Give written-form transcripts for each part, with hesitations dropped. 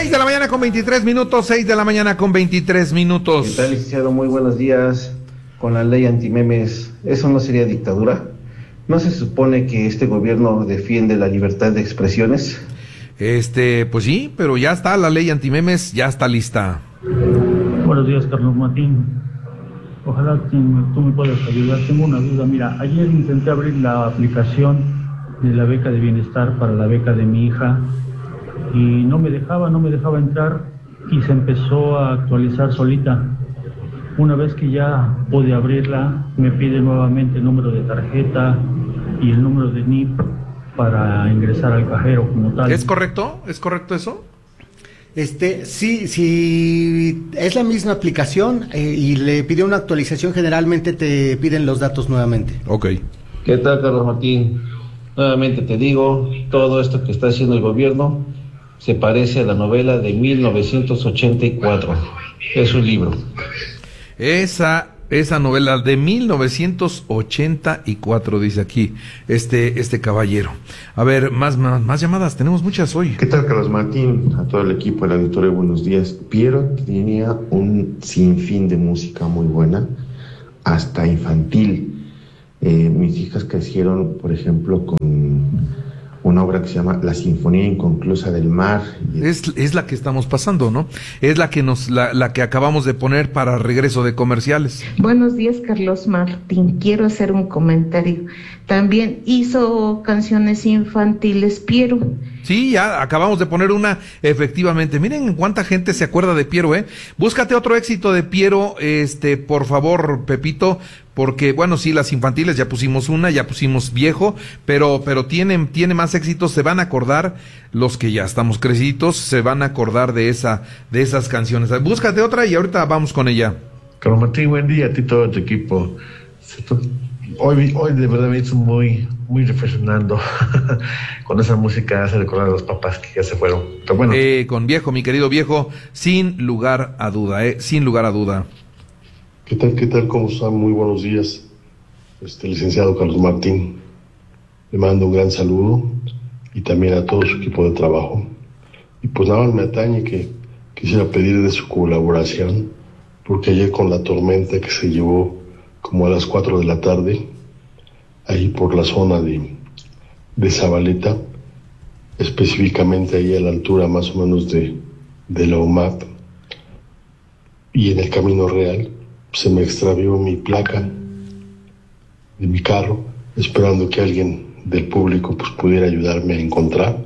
6 de la mañana con 23 minutos, 6 de la mañana con 23 minutos. ¿Qué tal, licenciado? Muy buenos días. Con la ley antimemes, ¿eso no sería dictadura? ¿No se supone que este gobierno defiende la libertad de expresiones? Pues sí, pero ya está la ley antimemes, ya está lista. Buenos días, Carlos Martín. Ojalá que tú me puedas ayudar. Tengo una duda. Mira, ayer intenté abrir la aplicación de la beca de bienestar para la beca de mi hija y no me dejaba entrar y se empezó a actualizar solita. Una vez que ya pude abrirla, me pide nuevamente el número de tarjeta y el número de NIP para ingresar al cajero como tal. ¿Es correcto? ¿Es correcto eso? Sí, es la misma aplicación y le pidió una actualización, generalmente te piden los datos nuevamente. Ok. ¿Qué tal, Carlos Martín? Nuevamente te digo, todo esto que está haciendo el gobierno se parece a la novela de 1984. Es un libro. Esa novela de 1984, dice aquí este caballero. A ver, más llamadas, tenemos muchas hoy. ¿Qué tal, Carlos Martín? A todo el equipo del auditorio, buenos días. Piero tenía un sinfín de música muy buena, hasta infantil. Mis hijas crecieron, por ejemplo, con una obra que se llama La Sinfonía Inconclusa del Mar. Es la que estamos pasando, ¿no? Es la que la que acabamos de poner para regreso de comerciales. Buenos días, Carlos Martín. Quiero hacer un comentario. También hizo canciones infantiles, Piero. Sí, ya acabamos de poner una, efectivamente. Miren cuánta gente se acuerda de Piero, ¿eh? Búscate otro éxito de Piero, por favor, Pepito, porque, bueno, sí, las infantiles ya pusimos una, ya pusimos Viejo, pero tiene más éxitos, se van a acordar, los que ya estamos crecidos, se van a acordar de esas canciones. Búscate otra y ahorita vamos con ella. Carlos Martín, buen día a ti y todo tu equipo. Hoy de verdad me hizo muy reflexionando. Con esa música hace recordar a los papás que ya se fueron. Pero bueno. Con Viejo, mi querido Viejo, sin lugar a duda, sin lugar a duda. ¿Qué tal? ¿Cómo están? Muy buenos días. Licenciado Carlos Martín, le mando un gran saludo y también a todo su equipo de trabajo. Y pues nada más me atañe que quisiera pedir de su colaboración, porque ayer con la tormenta que se llevó como a las 4 de la tarde, ahí por la zona de Zabaleta, específicamente ahí a la altura más o menos de la UMAP, y en el Camino Real, se me extravió mi placa de mi carro, esperando que alguien del público pues pudiera ayudarme a encontrar.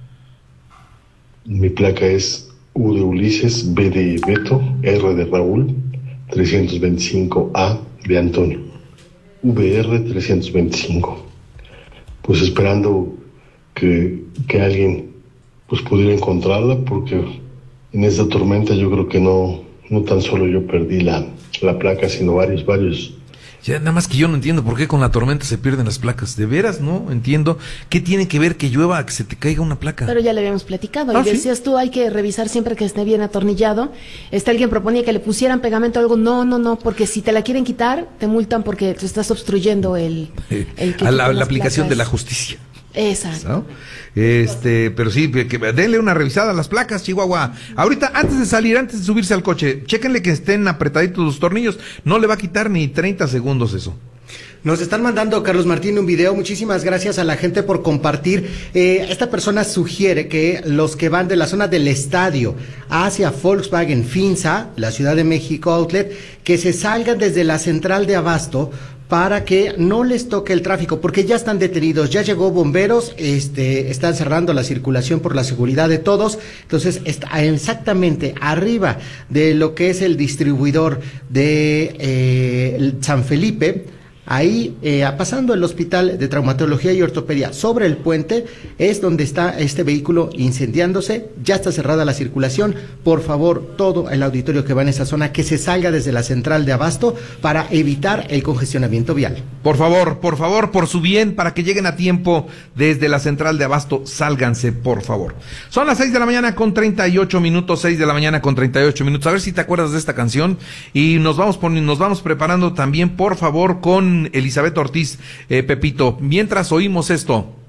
Mi placa es U de Ulises, B de Beto, R de Raúl, 325A de Antonio, VR 325. Pues esperando que alguien pues pudiera encontrarla, porque en esta tormenta yo creo que no tan solo yo perdí la placa, sino varios. Ya, nada más que yo no entiendo por qué con la tormenta se pierden las placas. De veras, no entiendo. ¿Qué tiene que ver que llueva a que se te caiga una placa? Pero ya le habíamos platicado. Y decías tú, hay que revisar siempre que esté bien atornillado. Alguien proponía que le pusieran pegamento o algo. No, porque si te la quieren quitar, te multan porque te estás obstruyendo la aplicación de la justicia. Exacto. ¿No? Pero sí, denle una revisada a las placas, Chihuahua. Ahorita, antes de subirse al coche, chéquenle que estén apretaditos los tornillos. No le va a quitar ni 30 segundos eso. Nos están mandando, Carlos Martín, un video. Muchísimas gracias a la gente por compartir. Esta persona sugiere que los que van de la zona del estadio hacia Volkswagen Finza, la Ciudad de México Outlet, que se salgan desde la central de Abasto para que no les toque el tráfico, porque ya están detenidos, ya llegó bomberos, están cerrando la circulación por la seguridad de todos. Entonces está exactamente arriba de lo que es el distribuidor de San Felipe. Ahí, pasando el Hospital de Traumatología y Ortopedia sobre el puente, es donde está este vehículo incendiándose. Ya está cerrada la circulación. Por favor, todo el auditorio que va en esa zona, que se salga desde la central de Abasto para evitar el congestionamiento vial. Por favor, por su bien, para que lleguen a tiempo desde la central de Abasto, sálganse, por favor. Son las 6 de la mañana con 38 minutos, 6 de la mañana con 38 minutos. A ver si te acuerdas de esta canción. Y nos vamos preparando también, por favor, con Elizabeth Ortiz, Pepito. Mientras oímos esto.